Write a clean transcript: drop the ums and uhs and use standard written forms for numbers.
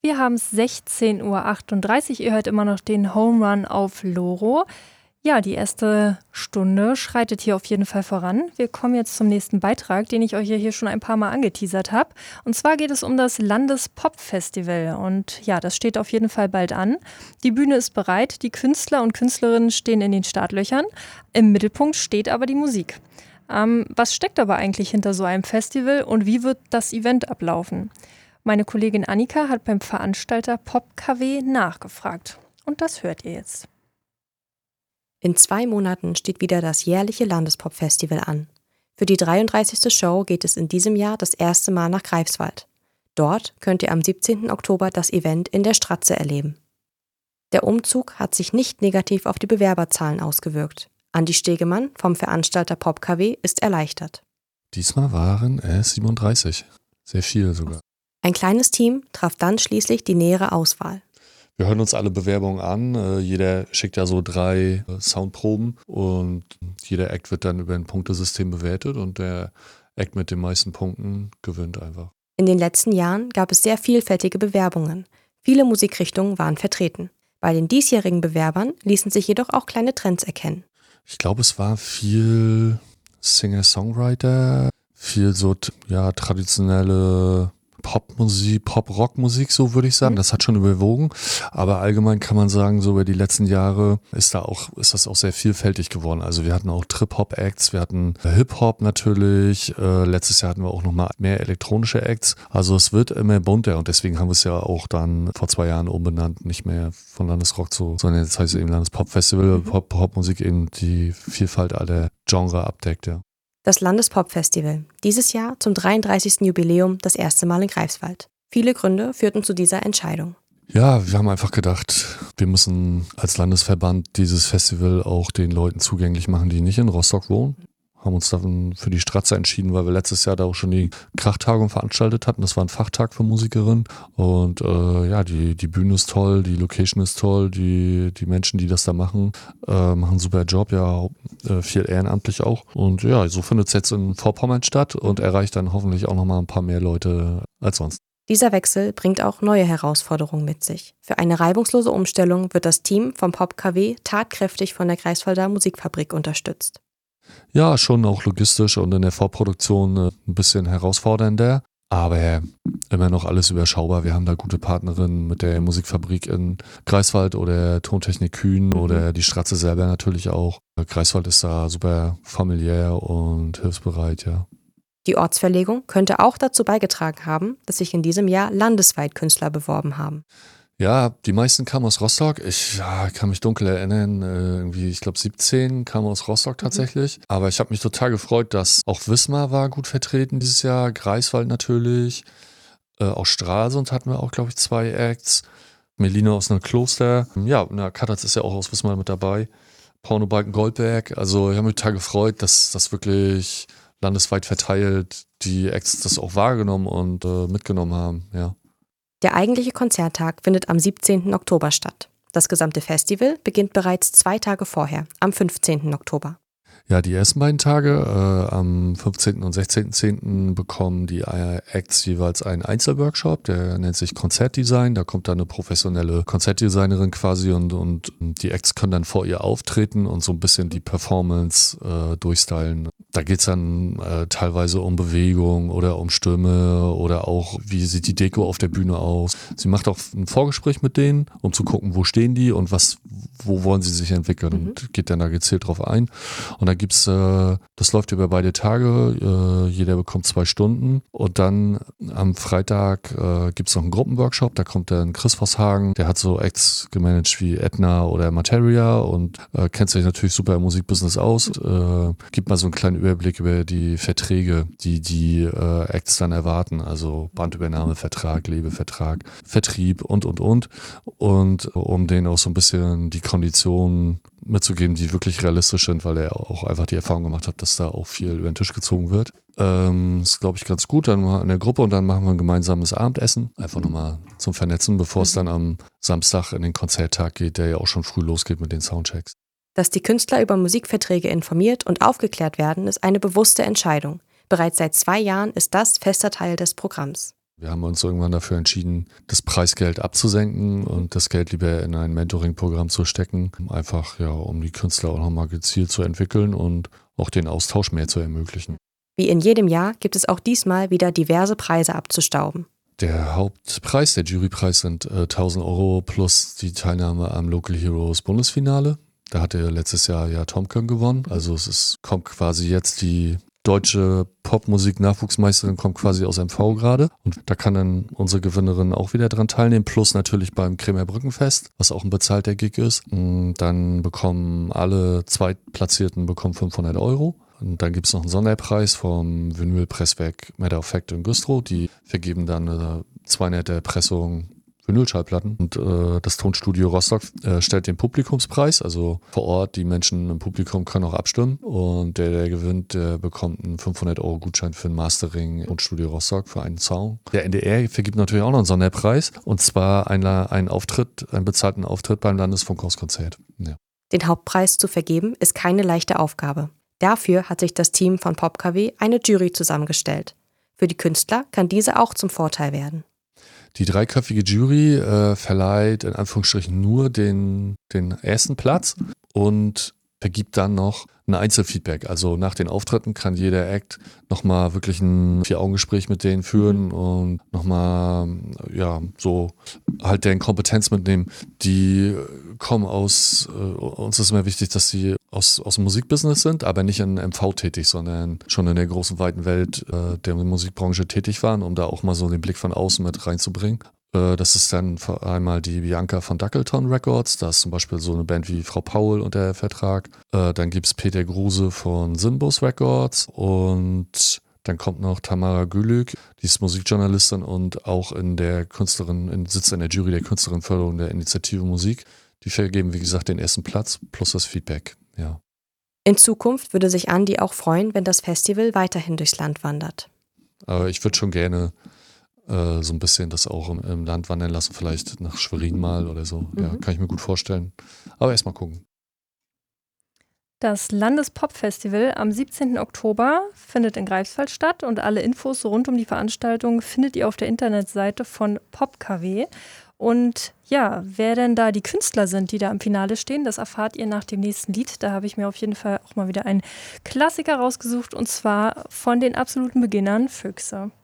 Wir haben es 16:38 Uhr. Ihr hört immer noch den Home Run auf Loro. Ja, die erste Stunde schreitet hier auf jeden Fall voran. Wir kommen jetzt zum nächsten Beitrag, den ich euch ja hier schon ein paar Mal angeteasert habe. Und zwar geht es um das Landespop-Festival. Und ja, das steht auf jeden Fall bald an. Die Bühne ist bereit, die Künstler und Künstlerinnen stehen in den Startlöchern. Im Mittelpunkt steht aber die Musik. Was steckt aber eigentlich hinter so einem Festival und wie wird das Event ablaufen? Meine Kollegin Annika hat beim Veranstalter PopKW nachgefragt. Und das hört ihr jetzt. In 2 Monaten steht wieder das jährliche Landespop-Festival an. Für die 33. Show geht es in diesem Jahr das erste Mal nach Greifswald. Dort könnt ihr am 17. Oktober das Event in der Stratze erleben. Der Umzug hat sich nicht negativ auf die Bewerberzahlen ausgewirkt. Andi Stegemann vom Veranstalter PopKW ist erleichtert. Diesmal waren es 37. Sehr viel sogar. Ein kleines Team traf dann schließlich die nähere Auswahl. Wir hören uns alle Bewerbungen an. Jeder schickt ja so 3 Soundproben und jeder Act wird dann über ein Punktesystem bewertet und der Act mit den meisten Punkten gewinnt einfach. In den letzten Jahren gab es sehr vielfältige Bewerbungen. Viele Musikrichtungen waren vertreten. Bei den diesjährigen Bewerbern ließen sich jedoch auch kleine Trends erkennen. Ich glaube, es war viel Singer-Songwriter, viel so traditionelle Popmusik, Pop-Rock-Musik, so würde ich sagen. Das hat schon überwogen. Aber allgemein kann man sagen, so über die letzten Jahre ist das auch sehr vielfältig geworden. Also wir hatten auch Trip-Hop-Acts, wir hatten Hip-Hop natürlich. Letztes Jahr hatten wir auch noch mal mehr elektronische Acts. Also es wird immer bunter und deswegen haben wir es ja auch dann vor 2 Jahren umbenannt, nicht mehr von Landesrock sondern jetzt heißt es eben Landespop-Festival, Pop-Musik eben die Vielfalt aller Genre abdeckt, ja. Das Landespop-Festival. Dieses Jahr zum 33. Jubiläum das erste Mal in Greifswald. Viele Gründe führten zu dieser Entscheidung. Ja, wir haben einfach gedacht, wir müssen als Landesverband dieses Festival auch den Leuten zugänglich machen, die nicht in Rostock wohnen. Haben uns dann für die Stratze entschieden, weil wir letztes Jahr da auch schon die Krachtagung veranstaltet hatten. Das war ein Fachtag für Musikerinnen. Und die Bühne ist toll, die Location ist toll, die Menschen, die das da machen, machen einen super Job, ja, viel ehrenamtlich auch. Und ja, so findet es jetzt in Vorpommern statt und erreicht dann hoffentlich auch nochmal ein paar mehr Leute als sonst. Dieser Wechsel bringt auch neue Herausforderungen mit sich. Für eine reibungslose Umstellung wird das Team vom PopKW tatkräftig von der Greifswalder Musikfabrik unterstützt. Ja, schon auch logistisch und in der Vorproduktion ein bisschen herausfordernder, aber immer noch alles überschaubar. Wir haben da gute Partnerinnen mit der Musikfabrik in Greifswald oder Tontechnik Kühn oder die Stratze selber natürlich auch. Greifswald ist da super familiär und hilfsbereit, ja. Die Ortsverlegung könnte auch dazu beigetragen haben, dass sich in diesem Jahr landesweit Künstler beworben haben. Ja, die meisten kamen aus Rostock. Ich kann mich dunkel erinnern, ich glaube 17 kamen aus Rostock tatsächlich. Aber ich habe mich total gefreut, dass auch Wismar war gut vertreten dieses Jahr, Greifswald natürlich, aus Stralsund hatten wir auch, glaube ich, 2 Acts. Melina aus einem Kloster. Ja, Katterz ist ja auch aus Wismar mit dabei. Pornobalken Goldberg. Also ich habe mich total gefreut, dass das wirklich landesweit verteilt die Acts das auch wahrgenommen und mitgenommen haben, ja. Der eigentliche Konzerttag findet am 17. Oktober statt. Das gesamte Festival beginnt bereits 2 Tage vorher, am 15. Oktober. Ja, die ersten beiden Tage, am 15. und 16.10. bekommen die Acts jeweils einen Einzelworkshop, der nennt sich Konzertdesign. Da kommt dann eine professionelle Konzertdesignerin quasi und die Acts können dann vor ihr auftreten und so ein bisschen die Performance durchstylen. Da geht's dann teilweise um Bewegung oder um Stimme oder auch, wie sieht die Deko auf der Bühne aus. Sie macht auch ein Vorgespräch mit denen, um zu gucken, wo stehen die und wo wollen sie sich entwickeln und geht dann da gezielt drauf ein. Und dann gibt's, das läuft über beide Tage, jeder bekommt 2 Stunden und dann am Freitag gibt's noch einen Gruppenworkshop, da kommt dann Chris Vosshagen, der hat so Acts gemanagt wie Edna oder Materia und kennt sich natürlich super im Musikbusiness aus, gibt mal so einen kleinen Überblick über die Verträge, die Acts dann erwarten, also Bandübernahmevertrag, Lebevertrag, Vertrieb und um denen auch so ein bisschen die Konditionen mitzugeben, die wirklich realistisch sind, weil er auch einfach die Erfahrung gemacht hat, dass da auch viel über den Tisch gezogen wird. Ist, glaube ich, ganz gut. Dann mal in der Gruppe und dann machen wir ein gemeinsames Abendessen. Einfach nochmal zum Vernetzen, bevor es dann am Samstag in den Konzerttag geht, der ja auch schon früh losgeht mit den Soundchecks. Dass die Künstler über Musikverträge informiert und aufgeklärt werden, ist eine bewusste Entscheidung. Bereits seit 2 Jahren ist das fester Teil des Programms. Wir haben uns irgendwann dafür entschieden, das Preisgeld abzusenken und das Geld lieber in ein Mentoring-Programm zu stecken, einfach um die Künstler auch nochmal gezielt zu entwickeln und auch den Austausch mehr zu ermöglichen. Wie in jedem Jahr gibt es auch diesmal wieder diverse Preise abzustauben. Der Hauptpreis, der Jurypreis, sind 1.000 Euro plus die Teilnahme am Local Heroes Bundesfinale. Da hatte letztes Jahr ja Tomken gewonnen. Also kommt quasi jetzt die deutsche Popmusik-Nachwuchsmeisterin kommt quasi aus MV gerade. Und da kann dann unsere Gewinnerin auch wieder dran teilnehmen. Plus natürlich beim Kremer Brückenfest, was auch ein bezahlter Gig ist. Und dann bekommen alle Zweitplatzierten 500 Euro. Und dann gibt es noch einen Sonderpreis vom Vinylpresswerk Matter of Fact in Güstrow. Die vergeben dann eine 200er Pressung Vinylschallplatten. Und das Tonstudio Rostock stellt den Publikumspreis. Also vor Ort, die Menschen im Publikum können auch abstimmen. Und der gewinnt, der bekommt einen 500 Euro Gutschein für ein Mastering Tonstudio Rostock für einen Song. Der NDR vergibt natürlich auch noch einen Sonderpreis. Und zwar einen bezahlten Auftritt beim Landesfunkhauskonzert. Ja. Den Hauptpreis zu vergeben ist keine leichte Aufgabe. Dafür hat sich das Team von PopKW eine Jury zusammengestellt. Für die Künstler kann diese auch zum Vorteil werden. Die dreiköpfige Jury verleiht in Anführungsstrichen nur den ersten Platz und vergibt dann noch ein Einzelfeedback. Also nach den Auftritten kann jeder Act nochmal wirklich ein 4-Augen-Gespräch mit denen führen und nochmal, so halt deren Kompetenz mitnehmen. Die kommen uns ist immer wichtig, dass sie aus dem Musikbusiness sind, aber nicht in MV tätig, sondern schon in der großen, weiten Welt der Musikbranche tätig waren, um da auch mal so den Blick von außen mit reinzubringen. Das ist dann einmal die Bianca von Duckleton Records, da ist zum Beispiel so eine Band wie Frau Paul unter Vertrag. Dann gibt es Peter Gruse von Sinbus Records und dann kommt noch Tamara Gülük, die ist Musikjournalistin und auch sitzt in der Jury der Künstlerinnenförderung der Initiative Musik. Die vergeben, wie gesagt, den ersten Platz plus das Feedback, ja. In Zukunft würde sich Andi auch freuen, wenn das Festival weiterhin durchs Land wandert. Aber ich würde schon gerne so ein bisschen das auch im Land wandern lassen, vielleicht nach Schwerin mal oder so. Ja, kann ich mir gut vorstellen. Aber erst mal gucken. Das Landespop-Festival am 17. Oktober findet in Greifswald statt und alle Infos rund um die Veranstaltung findet ihr auf der Internetseite von PopKW. Und ja, wer denn da die Künstler sind, die da im Finale stehen, das erfahrt ihr nach dem nächsten Lied. Da habe ich mir auf jeden Fall auch mal wieder einen Klassiker rausgesucht und zwar von den absoluten Beginnern, Füchse.